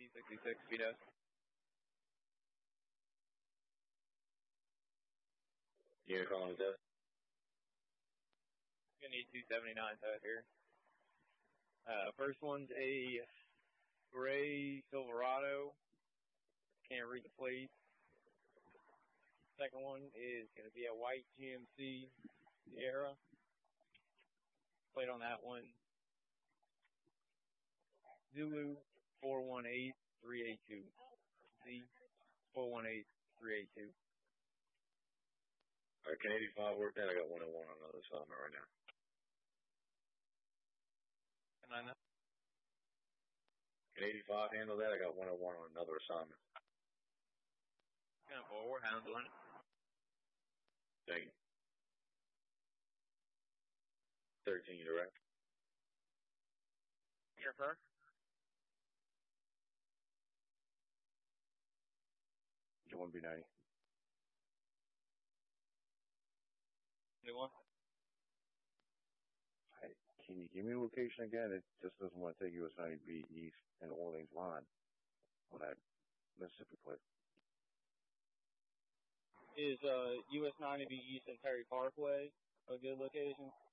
66 Vito. Unit calling with that. Gonna need 279 out here. First one's a gray Silverado. Can't read the plate. Second one is gonna be a white GMC Sierra. Plate on that one, Zulu 418382. Z 418382. All right, can 85 work that? I got 101 on another assignment right now. Can I know? Can 85 handle that? I got 101 on another assignment. Kind of forward, handling it. Thank you. 13 direct. Yes, sir. You want to be 90. Anyone? Hey, can you give me a location again? It just doesn't want to take US 90B East and Orleans line on that Mississippi plate. Is US 90B East and Terry Parkway a good location?